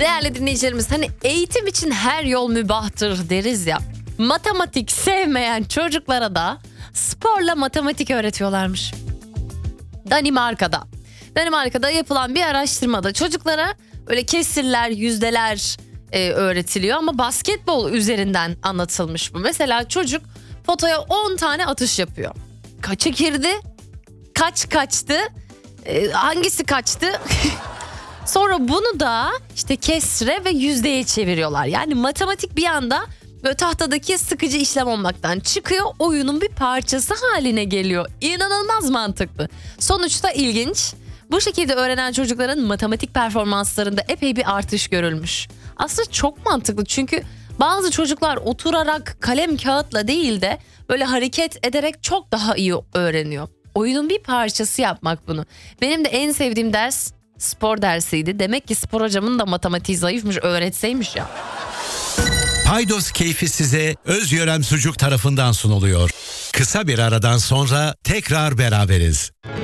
Değerli dinleyicilerimiz, hani eğitim için her yol mübahtır deriz ya. Matematik sevmeyen çocuklara da sporla matematik öğretiyorlarmış. Danimarka'da yapılan bir araştırmada çocuklara böyle kesirler, yüzdeler öğretiliyor ama basketbol üzerinden anlatılmış bu. Mesela çocuk potaya 10 tane atış yapıyor. Kaçı girdi? Kaç kaçtı? Hangisi kaçtı? Sonra bunu da işte kesre ve yüzdeye çeviriyorlar. Yani matematik bir anda böyle tahtadaki sıkıcı işlem olmaktan çıkıyor, oyunun bir parçası haline geliyor. İnanılmaz mantıklı. Sonuçta ilginç. Bu şekilde öğrenen çocukların matematik performanslarında epey bir artış görülmüş. Aslında çok mantıklı çünkü bazı çocuklar oturarak kalem kağıtla değil de böyle hareket ederek çok daha iyi öğreniyor. Oyunun bir parçası yapmak bunu. Benim de en sevdiğim ders spor dersiydi. Demek ki spor hocamın da matematiği zayıfmış, öğretseymiş ya. Paydos keyfi size Özyörem Sucuk tarafından sunuluyor. Kısa bir aradan sonra tekrar beraberiz.